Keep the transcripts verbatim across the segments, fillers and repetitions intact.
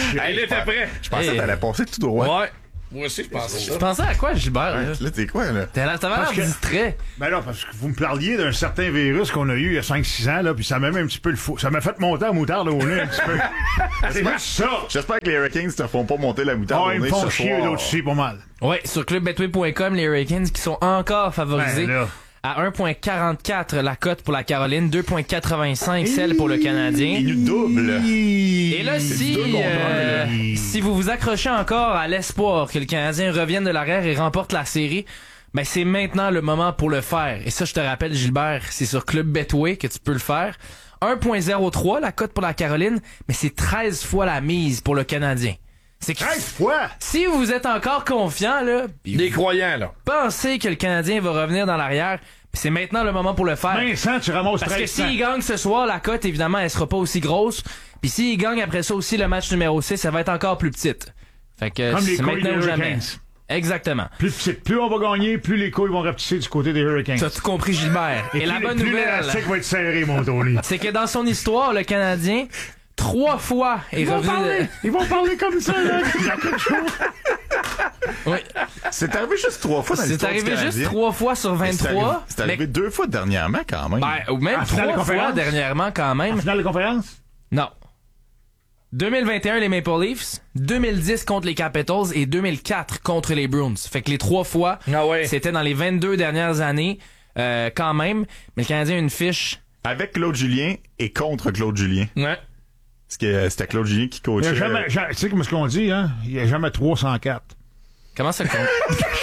Elle était prête. Je pensais Hey. que t'allais passer tout droit. Ouais. Moi aussi, je pensais ça. Tu pensais à quoi, Gilbert? Là, Là, t'es quoi, là? T'as l'air- t'avais l'air Parce que- distrait. Ben là, parce que vous me parliez d'un certain virus qu'on a eu il y a cinq six ans, là, puis ça m'a même un petit peu le fou. Ça m'a fait monter la moutarde au nez un petit peu. C'est juste ça. J'espère que les Hurricanes te font pas monter la moutarde Oh, au ils me nez font ce chier, soir. d'autres aussi, pas mal. Ouais, sur club betway point com, les Hurricanes qui sont encore favorisés. Ben là. À un virgule quarante-quatre la cote pour la Caroline, deux virgule quatre-vingt-cinq celle pour le Canadien. Il nous double. Et là, si, deux contre un, euh, là. si vous vous accrochez encore à l'espoir que le Canadien revienne de l'arrière et remporte la série, ben c'est maintenant le moment pour le faire. Et ça, je te rappelle, Gilbert, c'est sur Club Betway que tu peux le faire. un virgule zéro trois la cote pour la Caroline, mais c'est treize fois la mise pour le Canadien. C'est que treize fois! si vous êtes encore confiant, là, pis Des croyants, là. pensez que le Canadien va revenir dans l'arrière, pis c'est maintenant le moment pour le faire. Vincent, tu ramasses Parce que treize cents. s'il gagne ce soir, la cote, évidemment, elle sera pas aussi grosse. Puis s'il gagne après ça aussi le match numéro six, ça va être encore plus petite. Fait que Comme les c'est couilles maintenant des ou jamais. Hurricanes. Exactement. Plus, petite, plus on va gagner, plus les couilles vont rapetisser du côté des Hurricanes. T'as tout compris, Gilbert. Et, plus, la bonne plus nouvelle, l'élastique va être serré, mon Tony. c'est que dans son histoire, le Canadien, trois fois est Ils vont revenu... parler, ils vont parler comme ça, là. Il y a quelque chose. Oui. C'est arrivé juste trois fois dans C'est l'histoire du arrivé juste Canadien. trois fois sur Mais c'est arrivé- vingt-trois. C'est arrivé deux fois dernièrement, quand même. Ben, ou même En finale de trois fois conférence? dernièrement quand En même. finale de conférence? Non. deux mille vingt et un, les Maple Leafs. deux mille dix contre les Capitals et deux mille quatre contre les Bruins. Fait que les trois fois, Ah ouais. c'était dans les vingt-deux dernières années, euh, quand même. Mais le Canadien a une fiche. Avec Claude Julien et contre Claude Julien. Ouais. Parce que euh, c'était Claude Julien qui Il y coachait. a jamais, ja- tu sais comme ce qu'on dit, hein? Il y a jamais trois cent quatre. Comment ça compte?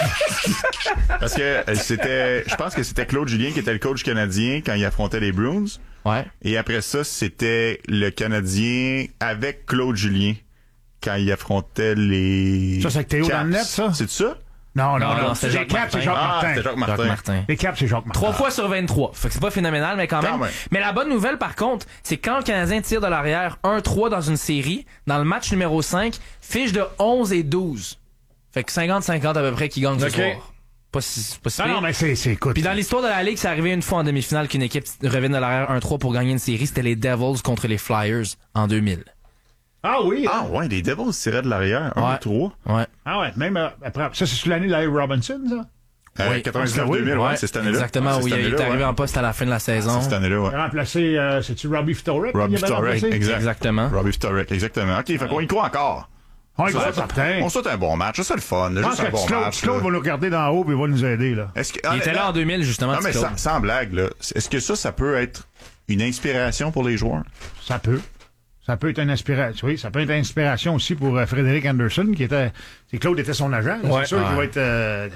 Parce que euh, c'était, je pense que c'était Claude Julien qui était le coach canadien quand il affrontait les Bruins. Ouais. Et après ça, c'était le Canadien avec Claude Julien quand il affrontait les. Ça, c'est avec Théo Caps. dans le net, ça? C'est ça? Non, non, Non, non. non, c'est les Jacques Caps, c'est Martin. Jacques Ah, Martin. c'était Jacques Martin. Jacques Martin. Les Caps, c'est Jacques Martin. Trois fois sur vingt-trois. Fait que c'est pas phénoménal, mais quand même. Quand même. Mais la bonne nouvelle, par contre, c'est quand le Canadien tire de l'arrière un trois dans une série, dans le match numéro cinq, fiche de onze et douze. Fait que cinquante cinquante à peu près qui gagne ce Ok. soir. Pas si, pas si Non, pire. non, mais c'est, c'est, écoute. Puis dans l'histoire de la Ligue, c'est arrivé une fois en demi-finale qu'une équipe revienne de l'arrière un trois pour gagner une série. C'était les Devils contre les Flyers en deux mille. Ah oui, Ah ouais, les Devils tiraient de l'arrière. un Ouais. trois. Ouais. ah ouais, même euh, après. Ça, c'est sur l'année de Larry Robinson, ça? Euh, Oui. quatre-vingt-dix-neuf Oui, deux mille, ouais, Ouais, c'est cette année-là. exactement, Ouais, c'est oui. cette Il est année-là, arrivé ouais. en poste à la fin de la saison. C'est cette année-là, ouais. Il a remplacé, euh, c'est-tu Robbie Ftorek? Robbie qui avait Ftorek, remplacé? exact. Exactement. Robbie Ftorek, exactement. OK, fait qu'on y croit encore. On y Ça, croit ça- certain. On souhaite un bon match. C'est le fun. Je pense Juste un que bon Claude, match. Claude là. va nous regarder d'en haut et il va nous aider, là. Est-ce que, Il était là en deux mille, justement. Non, mais petit sans, Claude. sans blague, là. Est-ce que ça, ça peut être une inspiration pour les joueurs? Ça peut. Ça peut être une inspiration. Oui, ça peut être une inspiration aussi pour euh, Frédéric Anderson, qui était. C'est Claude était son agent. là. Ouais. C'est sûr qu'il Ouais. va être. Euh,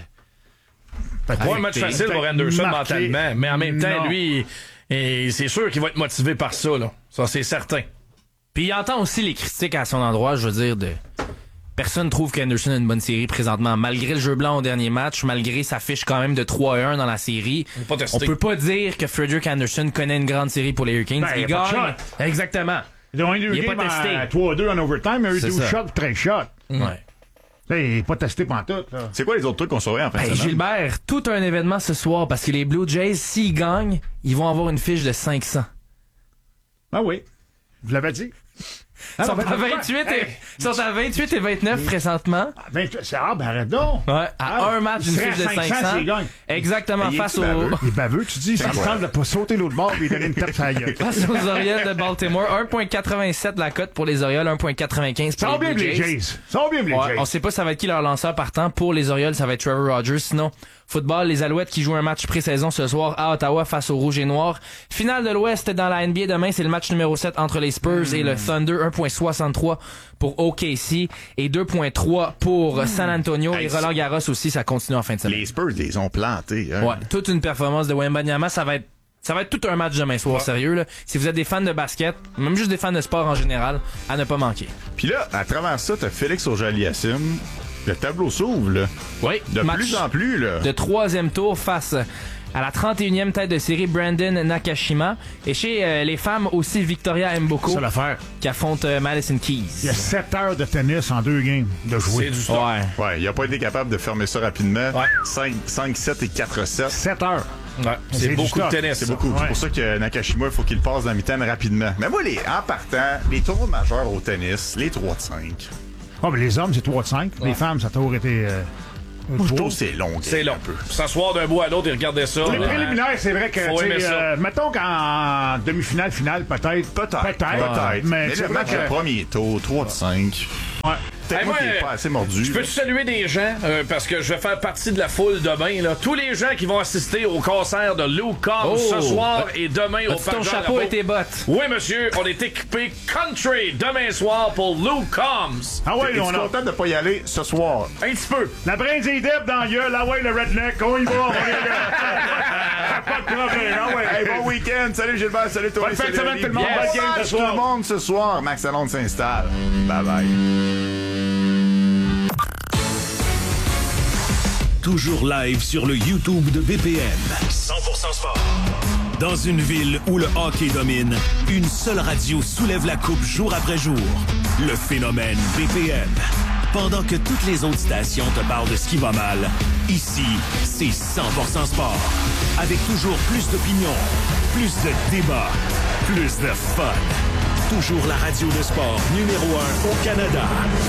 Pas un match peut-être facile pour Anderson marqué. mentalement, mais en même temps, Non. lui, et c'est sûr qu'il va être motivé par ça, là. Ça, c'est certain. Puis il entend aussi les critiques à son endroit, je veux dire, de... Personne trouve qu'Anderson a une bonne série présentement. Malgré le jeu blanc au dernier match, malgré sa fiche quand même de trois à un dans la série, On peut pas tester. on peut pas dire que Frederick Anderson connaît une grande série pour les Hurricanes. Ben, il y a pas de gagne. Exactement. Ils ont eu deux Il est pas games testé. à trois à deux en overtime, mais il y a eu C'est douze ça. shots, treize shots. Ouais. Là, il est pas testé pantoute, là. C'est quoi les autres trucs qu'on surveille en fin de Hey, semaine? Gilbert, tout un événement ce soir parce que les Blue Jays, s'ils gagnent, ils vont avoir une fiche de cinq cents. Ah oui. Je l'avais dit. Ils sont, non, à ben, vingt-huit hey, et, ils sont à vingt-huit et vingt-neuf présentement. vingt-huit, c'est ah, ben arrête donc. Ouais, à Ah, un match, il une serait fiche de à cinq cents cinq cents. s'il gagne. Exactement, Mais il face est-tu baveux? aux, Il est baveux, tu dis, ça me quoi? tente de pas sauter l'autre bord et lui donner une tape sur la gueule. face aux Orioles de Baltimore. un virgule quatre-vingt-sept la cote pour les Orioles, un virgule quatre-vingt-quinze Ça pour va les bien Blue les Jays. Jays. Ça va bien les Ouais, Jays. on sait pas ça va être qui leur lanceur partant. Pour les Orioles, ça va être Trevor Rogers. Sinon, football, les Alouettes qui jouent un match pré-saison ce soir à Ottawa face aux Rouges et Noirs. Finale de l'Ouest dans la N B A demain, c'est le match numéro sept entre les Spurs et le Thunder. un virgule soixante-trois pour O K C et deux virgule trois pour San Antonio. Hey, et Roland Garros aussi, ça continue en fin de semaine. Les Spurs, les ont plantés. Hein? Ouais, toute une performance de Wembanyama, ça va être ça va être tout un match demain soir, sérieux là. Si vous êtes des fans de basket, même juste des fans de sport en général, à ne pas manquer. Puis là, à travers ça, t'as Félix Auger-Aliassime. Le tableau s'ouvre, là. Oui, De match plus en plus, là. de troisième tour face à la trente et unième tête de série Brandon Nakashima. Et chez euh, les femmes aussi, Victoria Mboko C'est ça l'affaire. qui affronte euh, Madison Il y Keys. a sept heures de tennis en deux games de C'est jouer. du sport. Ouais. Ouais, il a pas été capable de fermer ça rapidement. Ouais. cinq, cinq, sept et quatre sept. sept heures. Ouais, c'est, C'est du beaucoup de stock. tennis. C'est ça. beaucoup. Ouais. C'est pour ça que Nakashima, il faut qu'il passe dans le mitaine rapidement. Mais moi, les, en partant, les tournois majeurs au tennis, les trois de cinq. Ah, mais les hommes, c'est trois de cinq. Les femmes, ça a toujours été. Euh, Moi, je trois. trouve que c'est long. C'est long. S'asseoir d'un bout à l'autre et regarder ça. Les là. préliminaires, c'est vrai que, Faut tu sais, aimer ça. euh, mettons qu'en demi-finale, finale, peut-être. Peut-être. Peut-être. Peut-être. Mais, Mais c'est le vrai match que. de premier tour, trois de cinq. Ouais. Peut-être Hey, moi moi, qui est pas assez mordu. Je peux saluer des gens, euh, parce que je vais faire partie de la foule demain. Là. Tous les gens qui vont assister au concert de Lou Combs Oh! ce soir et demain au As-tu ton Parc Jean chapeau Drapeau. et tes bottes? Oui, monsieur, on est équipé country demain soir pour Lou Combs. Ah ouais, Es-tu on a. content de pas y aller ce soir? Un petit peu. La brindille d'Eb dans la gueule, ah ouais, le redneck, on y va, on est là. Pas de problème, ah ouais. Hey, bon week-end. Salut Gilbert, salut Tony. Bonne fin de salut semaine, Ali. tout le monde. Bon Bonne game match, ce tout soir. le monde ce soir. Max Alonde s'installe. Bye bye. Toujours live sur le YouTube de B P M. cent pour cent sport. Dans une ville où le hockey domine, une seule radio soulève la coupe jour après jour. Le phénomène B P M. Pendant que toutes les autres stations te parlent de ce qui va mal, ici, c'est cent pour cent sport. Avec toujours plus d'opinions, plus de débats, plus de fun. Toujours la radio de sport numéro un au Canada.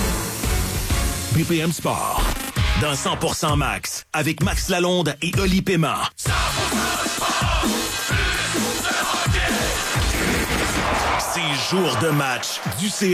B P M Sport. Dans cent pour cent Max, avec Max Lalonde et Oli Paiement. C'est jour de match du C